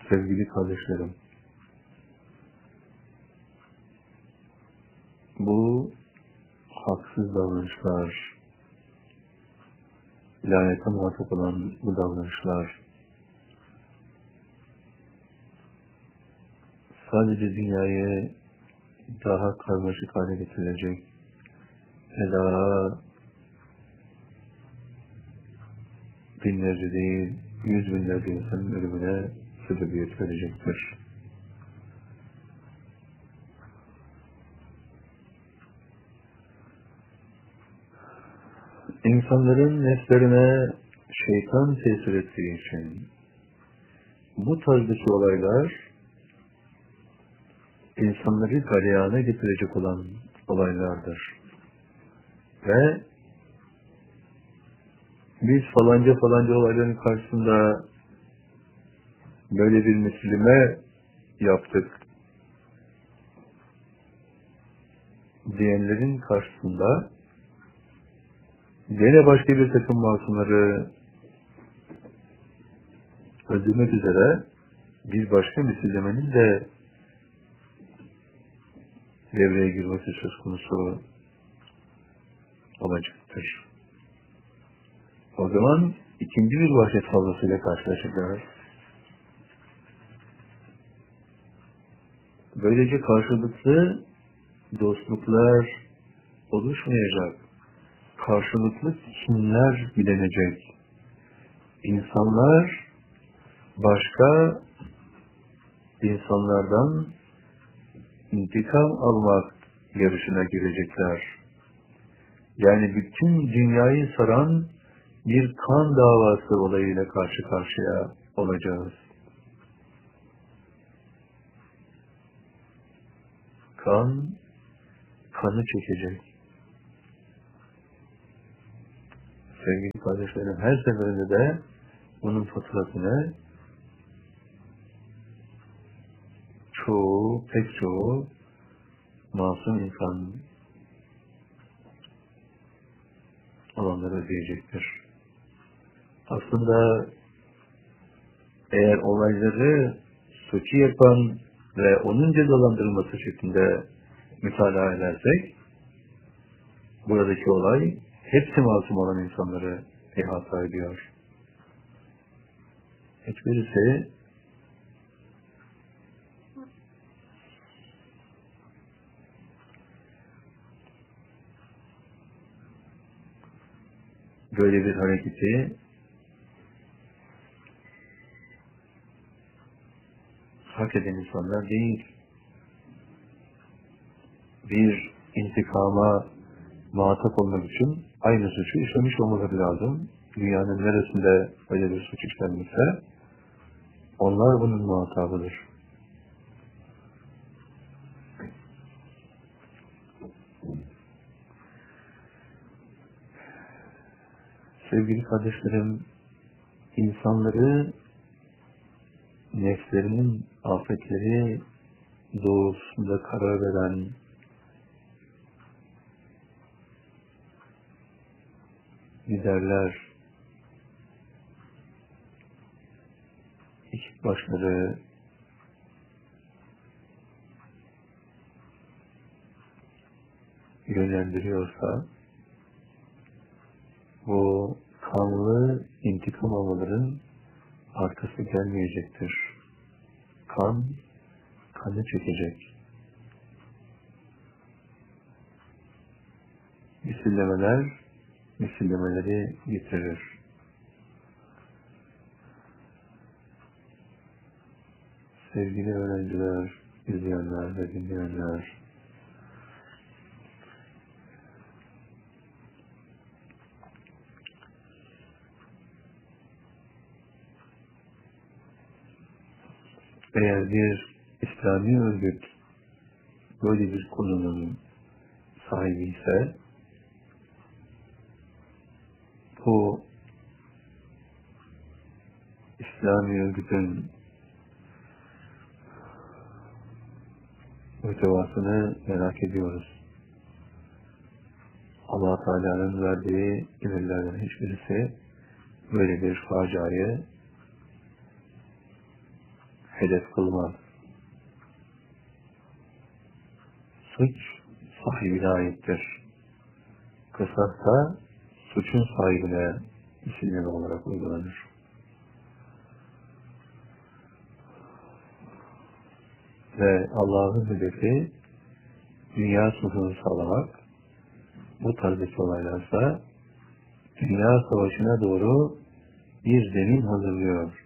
Sevgili kardeşlerim, bu haksız davranışlar, lanete muhatap olan bu davranışlar sadece dünyayı daha karmaşık hale getirecek ve daha binlerce değil, yüz binlerce insanın ölümüne sebebiyet verecektir. İnsanların nefslerine şeytan tesir ettiği için bu tarzdaki olaylar insanları galeyana getirecek olan olaylardır. Ve biz falanca olayların karşısında böyle bir müslime yaptık diyenlerin karşısında gene başka bir takım masumları öldürmek üzere bir başka müslimenin de devreye girmesi söz konusu olacaktır. O zaman ikinci bir vahşet fazlasıyla karşılaşacağız. Böylece karşılıklı dostluklar oluşmayacak. Karşılıklı kinler bilinecek. İnsanlar başka insanlardan intikam almak yarışına girecekler. Yani bütün dünyayı saran bir kan davası olayıyla karşı karşıya olacağız. Kanı çekecek. Sevgili kardeşlerim, her seferinde de bunun faturasını pek çoğu masum insan olanları ödeyecektir. Aslında eğer olayları suçu yapan ve onun cezalandırılması şeklinde mütalaa edersek, buradaki olay hepsi masum olan insanları ihata ediyor. Hiçbirisi böyle bir hareketi hak eden insanlar değil. Bir intikama muhatap olmak için aynı suçu işlemiş olmaları lazım. Dünyanın neresinde öyle bir suç işlenmişse onlar bunun muhatabıdır. Sevgili kardeşlerim, insanları nefslerinin afetleri doğrultusunda karar veren liderler, ilk başları yönlendiriyorsa, bu kanlı intikam almaların arkası gelmeyecektir. Kanı çekecek. Misillemeleri getirir. Sevgili öğrenciler, izleyenler ve dinleyenler, eğer bir İslami örgüt böyle bir konunun sahibi ise, bu İslami örgütün muhtevasını merak ediyoruz. Allah Teala'nın verdiği emirlerden hiçbirisi böyle bir faciayı hedef kılmaz. Suç sahibine aittir. Kısas da suçun sahibine isimli olarak uygulanır. Ve Allah'ın hedefi dünya sulhunu sağlamak. Bu tarzdaki olaylarsa dünya savaşına doğru bir zemin hazırlıyor.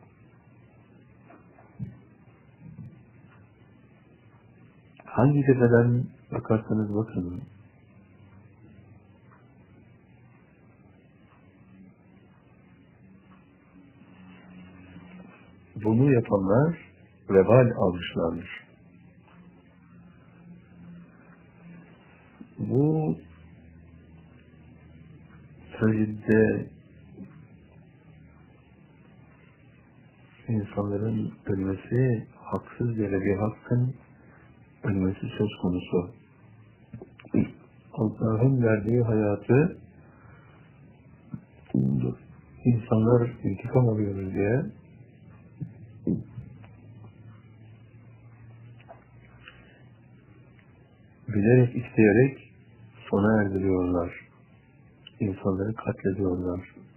Hangi tepeden bakarsanız bakın, bunu yapanlar vebal almışlardır. Bu tevhidde insanların ölmesi, haksız yere bir hakkın ölmesi söz konusu. Allah'ın verdiği hayatı insanlar intikam alıyoruz diye bilerek, isteyerek sona erdiriyorlar. İnsanları katlediyorlar.